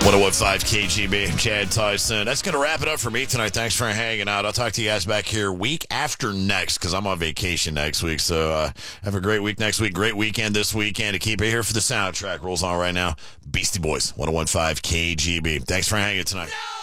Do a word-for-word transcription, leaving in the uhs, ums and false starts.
one oh one point five K G B, Chad Tyson. That's going to wrap it up for me tonight. Thanks for hanging out. I'll talk to you guys back here week after next because I'm on vacation next week. So uh, have a great week next week. Great weekend this weekend. To keep it here for the soundtrack rolls on right now. Beastie Boys, one oh one point five K G B. Thanks for hanging tonight. No!